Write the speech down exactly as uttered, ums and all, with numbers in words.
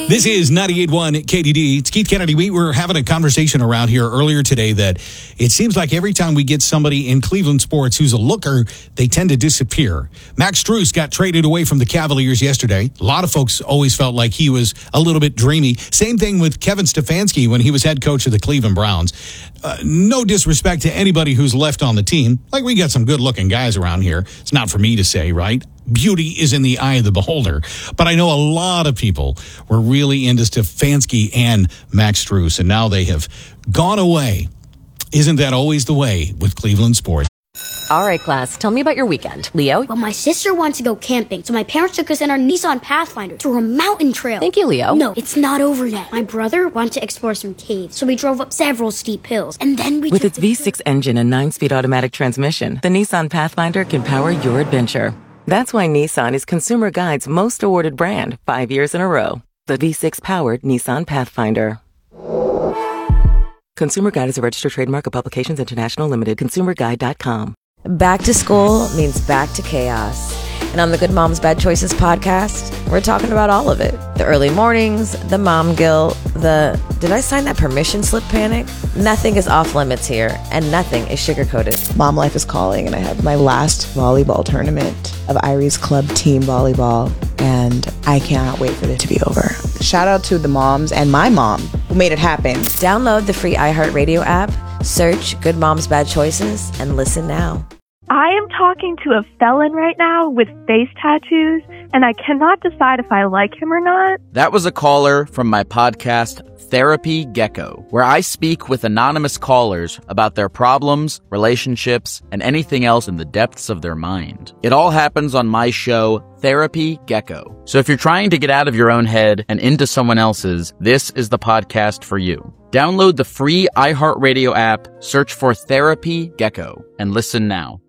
This is ninety-eight point one K D D. It's Keith Kennedy. We were having a conversation around here earlier today that it seems like every time we get somebody in Cleveland sports who's a looker, they tend to disappear. Max Strus got traded away from the Cavaliers yesterday. A lot of folks always felt like he was a little bit dreamy. Same thing with Kevin Stefanski when he was head coach of the Cleveland Browns. Uh, no disrespect to anybody who's left on the team. Like, we got some good-looking guys around here. It's not for me to say, right? Beauty is in the eye of the beholder. But I know a lot of people were really into Stefanski and Max Strus, and now they have gone away. Isn't that always the way with Cleveland sports? All right, class, tell me about your weekend. Leo? Well, my sister wanted to go camping, so my parents took us in our Nissan Pathfinder through a mountain trail. Thank you, Leo. No, it's not over yet. My brother wanted to explore some caves, so we drove up several steep hills, and then we With took its V six engine and nine-speed automatic transmission, the Nissan Pathfinder can power your adventure. That's why Nissan is Consumer Guide's most awarded brand five years in a row. The V six-powered Nissan Pathfinder. Consumer Guide is a registered trademark of Publications International Limited. consumer guide dot com. Back to school means back to chaos. And on the Good Moms Bad Choices podcast, we're talking about all of it. The early mornings, the mom guilt, the did I sign that permission slip panic? Nothing is off limits here, and nothing is sugarcoated. Mom life is calling, and I have my last volleyball tournament of Irie's Club team volleyball, and I cannot wait for it to be over. Shout out to the moms and my mom who made it happen. Download the free iHeartRadio app, search Good Moms Bad Choices, and listen now. I am talking to a felon right now with face tattoos, and I cannot decide if I like him or not. That was a caller from my podcast, Therapy Gecko, where I speak with anonymous callers about their problems, relationships, and anything else in the depths of their mind. It all happens on my show, Therapy Gecko. So if you're trying to get out of your own head and into someone else's, this is the podcast for you. Download the free iHeartRadio app, search for Therapy Gecko, and listen now.